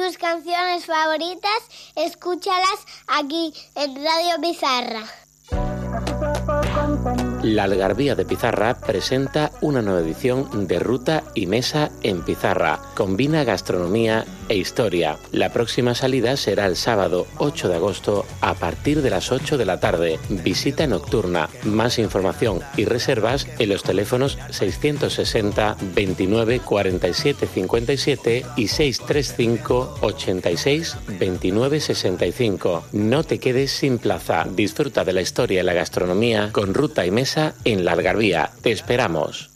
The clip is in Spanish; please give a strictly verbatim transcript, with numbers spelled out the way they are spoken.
tus canciones favoritas, escúchalas aquí en Radio Pizarra. La Algarvía de Pizarra presenta una nueva edición de Ruta y Mesa en Pizarra. Combina gastronomía e historia. La próxima salida será el sábado ocho de agosto a partir de las ocho de la tarde. Visita nocturna. Más información y reservas en los teléfonos seiscientos sesenta, veintinueve, cuarenta y siete, cincuenta y siete y seiscientos treinta y cinco, ochenta y seis, veintinueve, sesenta y cinco. No te quedes sin plaza. Disfruta de la historia y la gastronomía con Ruta y Mesa en la Algarvía. Te esperamos.